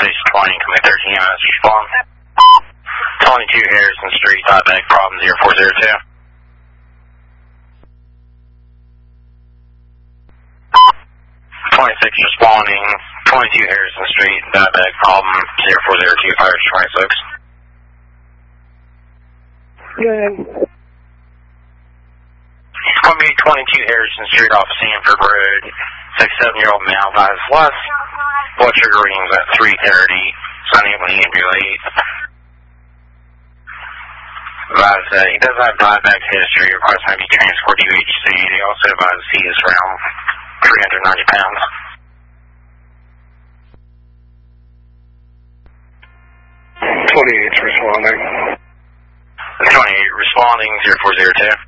Station 20, commit 13 MS, respond. 22 Harrison Street, diabetic problem 0402. 26 responding, 22 Harrison Street, diabetic problem 0402, fires 26. Good. Going to be 22 Harrison Street off Sanford Road. 67-year-old male advised less. Blood sugar readings at 330. Unable to ambulate. Advised that he does have diabetic history. Requires maybe transport UHC. They also advised he is around 390 pounds. 28 responding. 28 responding 0402.